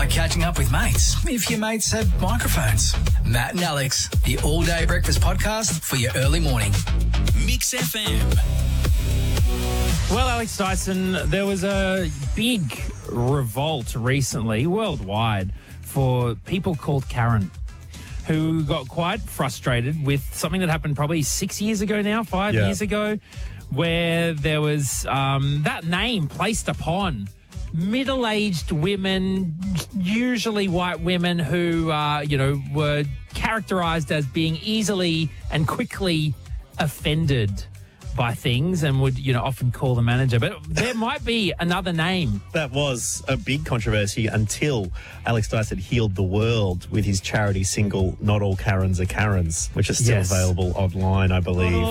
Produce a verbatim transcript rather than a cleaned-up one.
like catching up with mates, if your mates have microphones. Matt and Alex, the all-day breakfast podcast for your early morning. Mix F M. Well, Alex Dyson, there was a big revolt recently, worldwide, for people called Karen, who got quite frustrated with something that happened probably six years ago now, five Yeah. years ago, where there was um, that name placed upon middle-aged women, usually white women, who, uh, you know, were characterised as being easily and quickly offended by things and would, you know, often call the manager. But there might be another name. That was a big controversy until Alex Dyson healed the world with his charity single, Not All Karens Are Karens, which is still Yes. available online, I believe.